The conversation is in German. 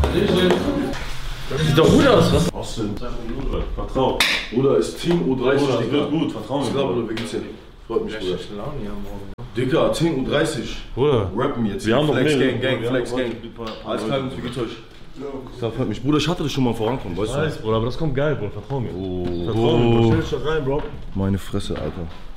Das sieht doch gut aus, was? Austin, vertrau. Bruder, ist Team U30. Bruder, das wird gut, vertrau mir. Bruder, wie geht's dir? Freut mich, Bruder. Digga, Team U30. Bruder, rappen jetzt. Wir haben noch Flex mehr. Gang, Flex Gang. Alles klar, wie geht's euch? Das freut mich. Bruder, ich hatte das schon mal vorankommen, weißt du? Bruder, aber das kommt geil, Bruder, vertrau mir. Oh. Vertrau mir, stell dich doch rein, Bro. Meine Fresse, Alter.